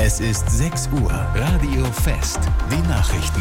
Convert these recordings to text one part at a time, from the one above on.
Es ist 6 Uhr. Radio Fest. Die Nachrichten.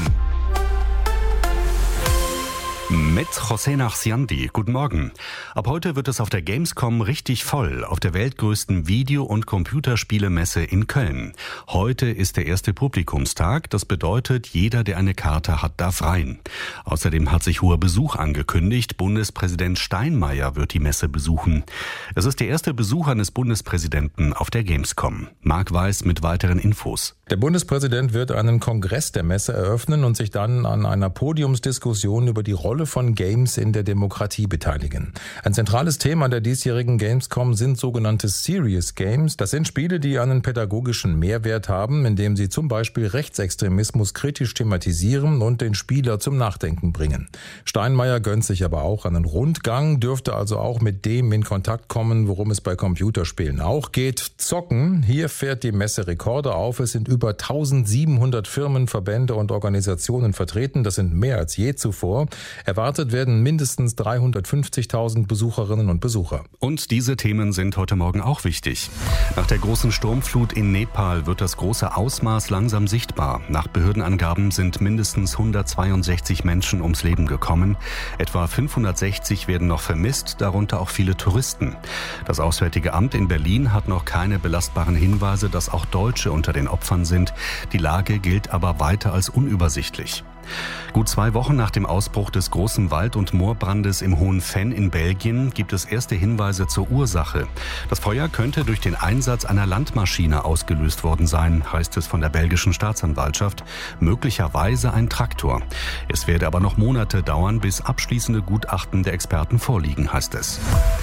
Mit José Nachsiandi. Guten Morgen. Ab heute wird es auf der Gamescom richtig voll, auf der weltgrößten Video- und Computerspielemesse in Köln. Heute ist der erste Publikumstag. Das bedeutet, jeder, der eine Karte hat, darf rein. Außerdem hat sich hoher Besuch angekündigt. Bundespräsident Steinmeier wird die Messe besuchen. Es ist der erste Besuch eines Bundespräsidenten auf der Gamescom. Marc Weiß mit weiteren Infos. Der Bundespräsident wird einen Kongress der Messe eröffnen und sich dann an einer Podiumsdiskussion über die Rolle von Games in der Demokratie beteiligen. Ein zentrales Thema der diesjährigen Gamescom sind sogenannte Serious Games. Das sind Spiele, die einen pädagogischen Mehrwert haben, indem sie zum Beispiel Rechtsextremismus kritisch thematisieren und den Spieler zum Nachdenken bringen. Steinmeier gönnt sich aber auch einen Rundgang, dürfte also auch mit dem in Kontakt kommen, worum es bei Computerspielen auch geht: Zocken. Hier fährt die Messe Rekorde auf. Es sind über 1700 Firmen, Verbände und Organisationen vertreten. Das sind mehr als je zuvor. Erwartet werden mindestens 350.000 Besucherinnen und Besucher. Und diese Themen sind heute Morgen auch wichtig. Nach der großen Sturmflut in Nepal wird das große Ausmaß langsam sichtbar. Nach Behördenangaben sind mindestens 162 Menschen ums Leben gekommen. Etwa 560 werden noch vermisst, darunter auch viele Touristen. Das Auswärtige Amt in Berlin hat noch keine belastbaren Hinweise, dass auch Deutsche unter den Opfern sind. Die Lage gilt aber weiter als unübersichtlich. Gut 2 Wochen nach dem Ausbruch des großen Wald- und Moorbrandes im Hohen Venn in Belgien gibt es erste Hinweise zur Ursache. Das Feuer könnte durch den Einsatz einer Landmaschine ausgelöst worden sein, heißt es von der belgischen Staatsanwaltschaft. Möglicherweise ein Traktor. Es werde aber noch Monate dauern, bis abschließende Gutachten der Experten vorliegen, heißt es.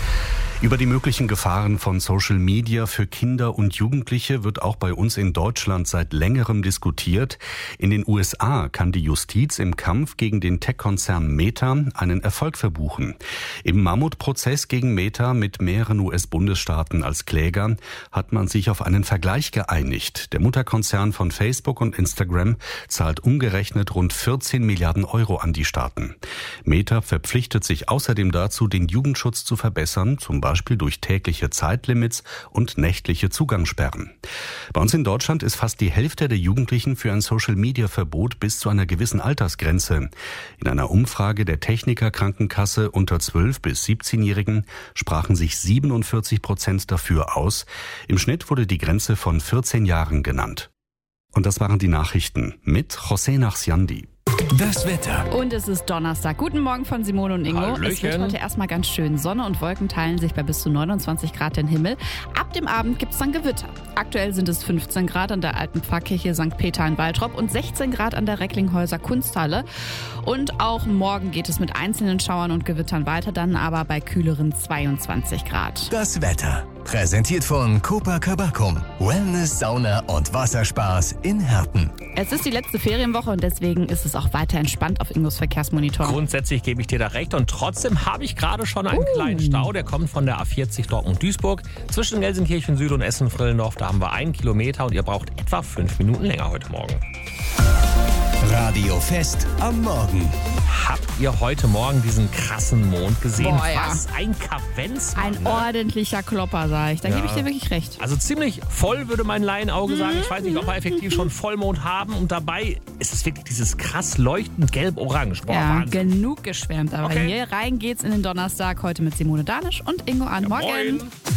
Über die möglichen Gefahren von Social Media für Kinder und Jugendliche wird auch bei uns in Deutschland seit längerem diskutiert. In den USA kann die Justiz im Kampf gegen den Tech-Konzern Meta einen Erfolg verbuchen. Im Mammutprozess gegen Meta mit mehreren US-Bundesstaaten als Kläger hat man sich auf einen Vergleich geeinigt. Der Mutterkonzern von Facebook und Instagram zahlt umgerechnet rund 14 Milliarden Euro an die Staaten. Meta verpflichtet sich außerdem dazu, den Jugendschutz zu verbessern, zum Beispiel durch tägliche Zeitlimits und nächtliche Zugangssperren. Bei uns in Deutschland ist fast die Hälfte der Jugendlichen für ein Social-Media-Verbot bis zu einer gewissen Altersgrenze. In einer Umfrage der Techniker Krankenkasse unter 12- bis 17-Jährigen sprachen sich 47% dafür aus. Im Schnitt wurde die Grenze von 14 Jahren genannt. Und das waren die Nachrichten mit José Nachsiandi. Das Wetter. Und es ist Donnerstag. Guten Morgen von Simone und Ingo. Hallöchen. Es wird heute erstmal ganz schön. Sonne und Wolken teilen sich bei bis zu 29 Grad den Himmel. Ab dem Abend gibt es dann Gewitter. Aktuell sind es 15 Grad an der alten Pfarrkirche St. Peter in Waltrop und 16 Grad an der Recklinghäuser Kunsthalle. Und auch morgen geht es mit einzelnen Schauern und Gewittern weiter, dann aber bei kühleren 22 Grad. Das Wetter. Präsentiert von Copacabana. Wellness, Sauna und Wasserspaß in Herten. Es ist die letzte Ferienwoche und deswegen ist es auch weiter entspannt auf Ingos Verkehrsmonitor. Grundsätzlich gebe ich dir da recht und trotzdem habe ich gerade schon einen kleinen Stau. Der kommt von der A40 Dortmund-Duisburg zwischen Gelsenkirchen Süd und Essen-Frillendorf. Da haben wir 1 Kilometer und ihr braucht etwa 5 Minuten länger heute Morgen. Radio Fest am Morgen. Habt ihr heute Morgen diesen krassen Mond gesehen? Boah, ja. Was ein Kavenz. Ein ordentlicher Klopper, sag ich. Da gebe ich dir wirklich recht. Also ziemlich voll, würde mein Laienauge sagen. Ich weiß nicht, ob wir effektiv schon Vollmond haben. Und dabei ist es wirklich dieses krass leuchtend gelb-orange. Boah, Ja, Wahnsinn. genug geschwärmt. Aber Okay. hier rein geht's in den Donnerstag. Heute mit Simone Danisch und Ingo an. Morgen. Moin.